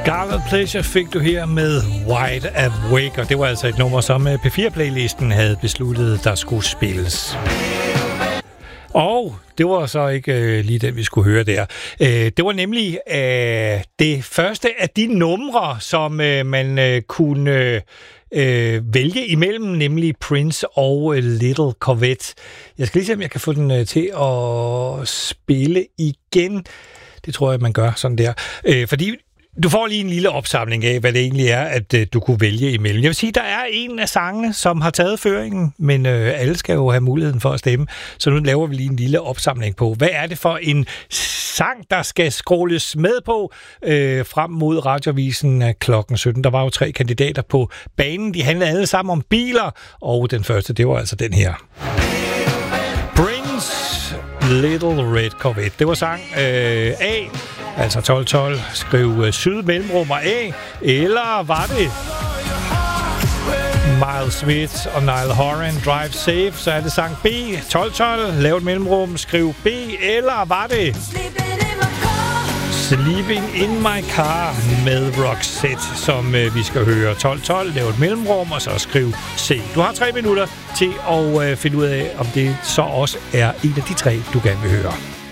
Scarlet Pleasure fik du her med Wide Awake, og det var altså et nummer, som P4-playlisten havde besluttet, der skulle spilles. Og det var så ikke lige den, vi skulle høre der. Det var nemlig det første af de numre, som man kunne vælge imellem, nemlig Prince og Little Corvette. Jeg skal lige se, om jeg kan få den til at spille igen. Det tror jeg, man gør sådan der. Fordi du får lige en lille opsamling af, hvad det egentlig er, at du kunne vælge imellem. Jeg vil sige, der er en af sangene, som har taget føringen, men alle skal jo have muligheden for at stemme. Så nu laver vi lige en lille opsamling på. Hvad er det for en sang, der skal scrolles med på frem mod Radioavisen klokken 17? Der var jo 3 kandidater på banen. De handlede alle sammen om biler, og den første, det var altså den her. Prince, Little Red Corvette. Det var sang A. Altså 1212, skriv syd mellemrum og A, eller var det Miles Smith og Niall Horan, Drive Safe, så er det sang B, 1212, lav et mellemrum, skriv B, eller var det Sleeping in My Car med Roxette, som vi skal høre. 1212, lav et mellemrum, og så skriv C. Du har 3 minutter til at finde ud af, om det så også er en af de 3, du gerne vil høre.